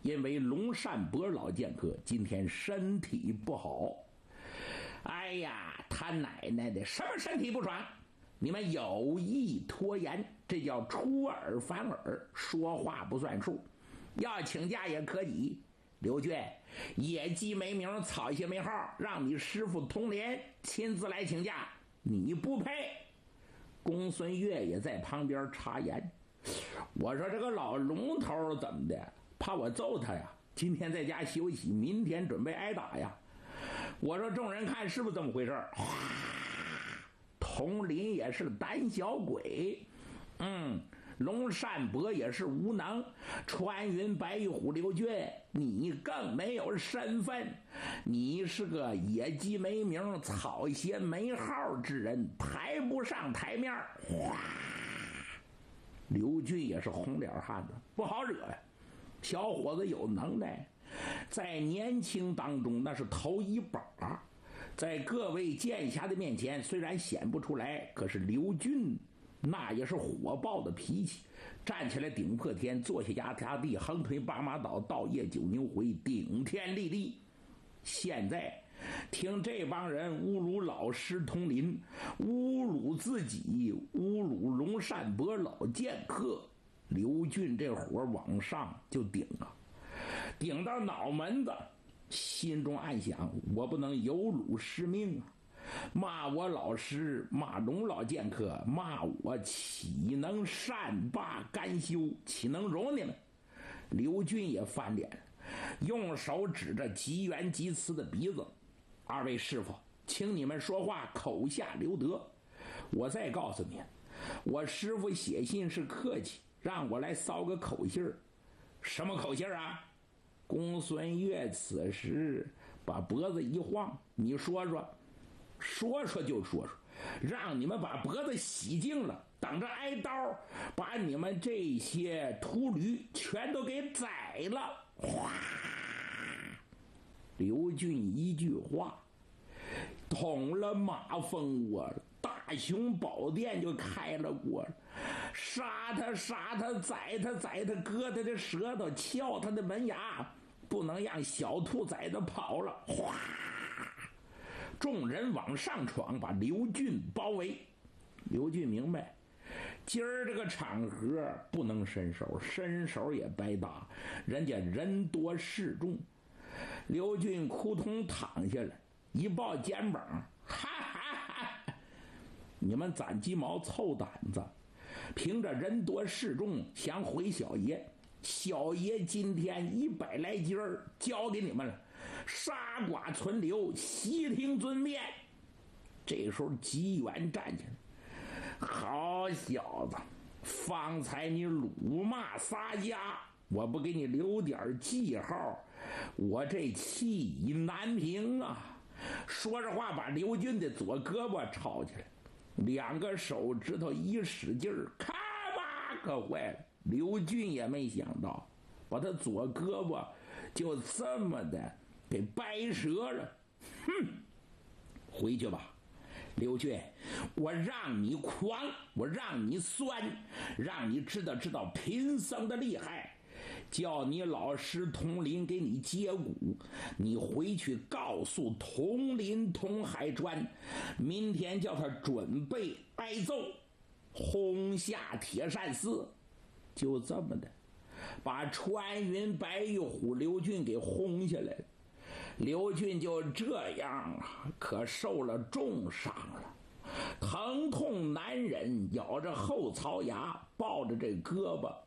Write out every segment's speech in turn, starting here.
因为龙善伯老剑客今天身体不好。哎呀，他奶奶的，什么身体不爽？你们有意拖延，这叫出尔反尔，说话不算数。要请假也可以。刘俊，野鸡没名，草鞋没号，让你师傅童林亲自来请假，你不配。公孙越也在旁边插言。我说这个老龙头怎么的，怕我揍他呀？今天在家休息，明天准备挨打呀。我说众人看是不是这么回事？童林也是胆小鬼，龙善伯也是无能，穿云白玉虎刘俊，你更没有身份，你是个野鸡没名、草鞋没号之人，抬不上台面。哗，刘俊也是红脸汉子，不好惹呀。小伙子有能耐，在年轻当中那是头一把，在各位剑侠的面前虽然显不出来，可是刘俊那也是火爆的脾气，站起来顶破天，坐下压塌地，横推八马倒，倒夜九牛回，顶天立地。现在听这帮人侮辱老师童林，侮辱自己，侮辱龙善伯老剑客，刘俊这火往上就顶啊，顶到脑门子，心中暗想，我不能有辱师命啊！骂我老师，骂龙老剑客，骂我岂能善罢甘休？岂能容你们？刘俊也翻脸，用手指着吉元吉慈的鼻子，二位师傅，请你们说话口下留德。我再告诉你，我师傅写信是客气，让我来骚个口信儿。什么口信儿啊？公孙越此时把脖子一晃，你说说。说说就说说，让你们把脖子洗净了，等着挨刀，把你们这些秃驴全都给宰了。哗！刘俊一句话捅了马蜂窝，大雄宝殿就开了锅，杀他杀他，宰他宰他，割他的舌头，撬他的门牙，不能让小兔崽子跑了。哗！众人往上闯，把刘俊包围。刘俊明白，今儿这个场合不能伸手，伸手也白搭，人家人多势众。刘俊扑通躺下来，一抱肩膀，哈哈哈！你们攒鸡毛凑胆子，凭着人多势众想毁小爷，小爷今天100来斤儿交给你们了，杀剐存留，悉听尊便。这时候吉元站起来，好小子，方才你辱骂撒家，我不给你留点记号，我这气已难平啊！说着话，把刘俊的左胳膊抄起来，两个手指头一使劲儿，咔吧，可坏了！刘俊也没想到，把他左胳膊就这么的给掰折了。哼，回去吧，刘俊，我让你狂，我让你酸，让你知道贫僧的厉害。叫你老师童林给你接骨，你回去告诉童林童海川，明天叫他准备挨揍，轰下铁扇寺。就这么的把穿云白玉虎刘俊给轰下来了。刘俊就这样啊，可受了重伤了，疼痛难忍，咬着后槽牙，抱着这胳膊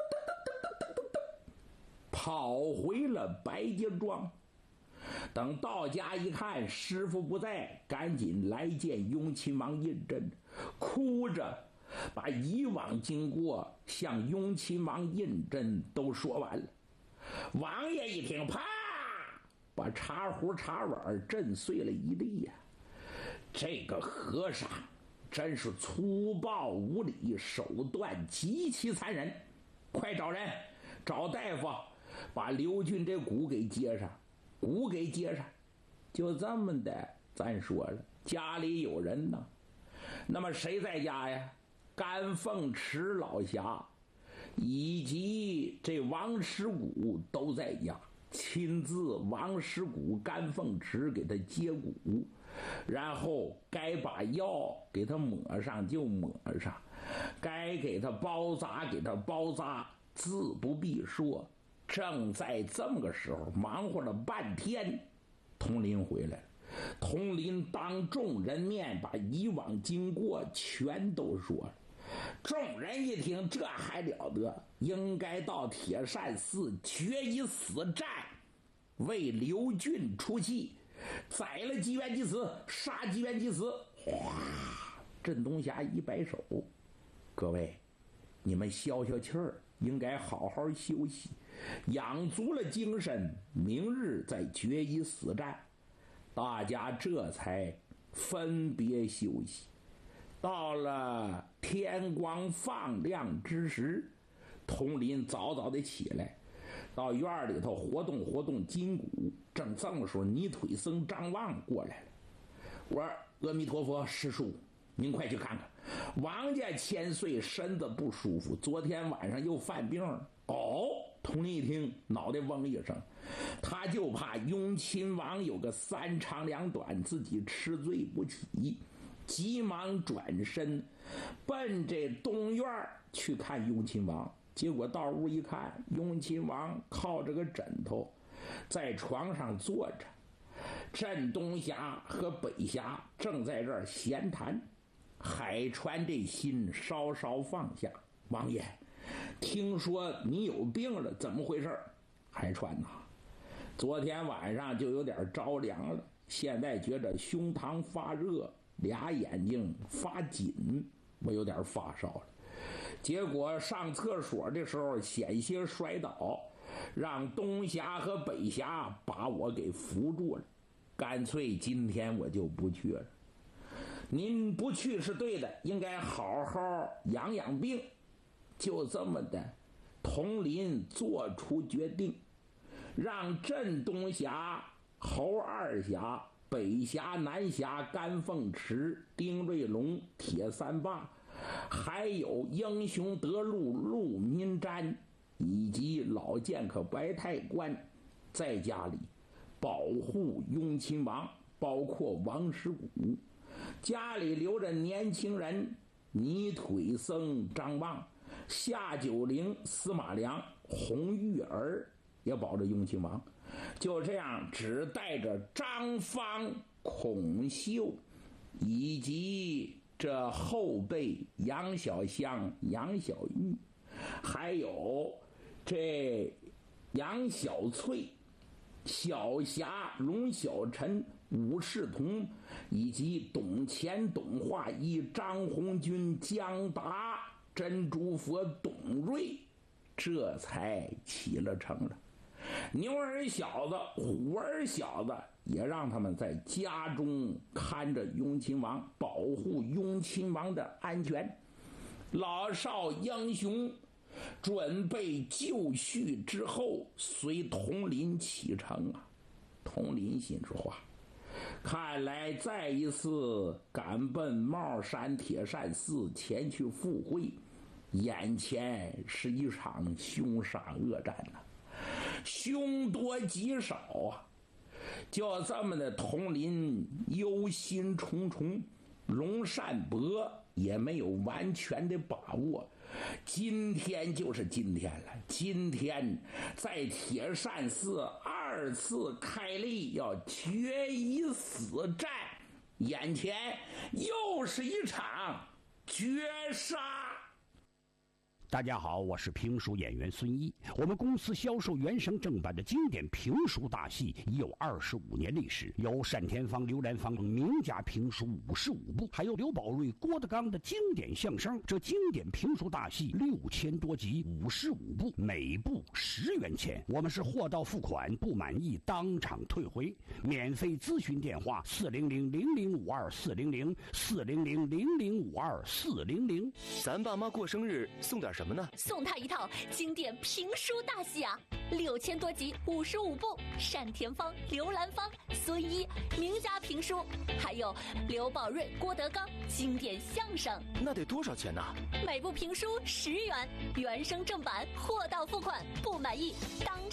跑回了白家庄。等到家一看师傅不在，赶紧来见雍亲王胤禛，哭着把以往经过向雍亲王胤禛都说完了。王爷一听，啪，把茶壶茶碗震碎了一地呀！这个和尚真是粗暴无礼，手段极其残忍，快找人，找大夫，把刘俊这骨给接上，骨给接上。就这么的，咱说了，家里有人呢，那么谁在家呀？甘凤池老侠以及这王师古都在家，亲自王师古甘凤池给他接骨，然后该把药给他抹上就抹上，该给他包扎给他包扎，自不必说。正在这么个时候，忙活了半天，佟林回来了。佟林当众人面把以往经过全都说了。众人一听，这还了得，应该到铁扇寺决一死战，为刘俊出气，宰了吉元济慈，杀吉元济慈。哗！镇东霞一摆手，各位，你们消消气儿，应该好好休息，养足了精神，明日再决一死战。大家这才分别休息。到了天光放亮之时，佟林早早的起来，到院里头活动活动筋骨。正这么说，泥腿僧张望过来了。我说：“阿弥陀佛，师叔，您快去看看，王家千岁身子不舒服，昨天晚上又犯病了。”哦，佟林一听，脑袋嗡一声，他就怕雍亲王有个三长两短，自己吃罪不起，急忙转身奔这东院去看雍亲王。结果到屋一看，雍亲王靠着个枕头在床上坐着，镇东霞和北霞正在这儿闲谈。海川这心稍稍放下，王爷，听说你有病了，怎么回事？海川呐，昨天晚上就有点着凉了，现在觉着胸膛发热，俩眼睛发紧，我有点发烧了。结果上厕所的时候险些摔倒，让东霞和北霞把我给扶住了，干脆今天我就不去了。您不去是对的，应该好好养养病。就这么的，佟林做出决定，让镇东霞、侯二侠、北峡、南峡、甘凤池、丁瑞龙、铁三霸，还有英雄德禄陆民瞻以及老剑客白太官，在家里保护雍亲王，包括王师古。家里留着年轻人泥腿僧张望、夏九龄、司马良、洪玉儿也保着雍亲王。就这样，只带着张方、孔秀以及这后辈杨小香、杨小玉，还有这杨小翠、小霞、龙小晨、武士同以及董乾、董化一、张红军、江达、珍珠佛、董瑞，这才起了城了。牛儿小子、虎儿小子也让他们在家中看着雍亲王，保护雍亲王的安全。老少英雄准备就绪之后，随佟林启程啊。佟林心说话，看来再一次赶奔帽山铁扇寺前去赴会，眼前是一场凶杀恶战呐，凶多吉少啊。就这么的，佟林忧心忡忡，龙善伯也没有完全的把握。今天就是今天了，今天在铁扇寺二次开立，要决一死战，眼前又是一场绝杀。 大家好，我是评书演员孙一。我们公司销售原声正版的经典评书大戏已有25年历史，有单田芳、刘兰芳名家评书55部，还有刘宝瑞、郭德纲的经典相声。这经典评书大戏6000多集，55部，每部10元钱。我们是货到付款，不满意当场退回。免费咨询电话：400-0052-400，400-0052-400。 咱爸妈过生日送点什么？ 什么呢？ 送他一套经典评书大戏啊，6000多集，55部，单田芳、刘兰芳、孙一名家评书，还有刘宝瑞、郭德纲经典相声。 那得多少钱呢？ 每部评书10元，原声正版，货到付款，不满意当场